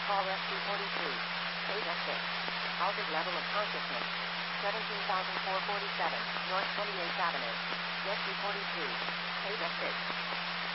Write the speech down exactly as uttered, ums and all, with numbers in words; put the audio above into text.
Call Rescue forty-two. Data six. Altered level of consciousness. seventeen thousand four hundred forty-seven, North twenty-eighth Avenue. Rescue forty-two. Data six.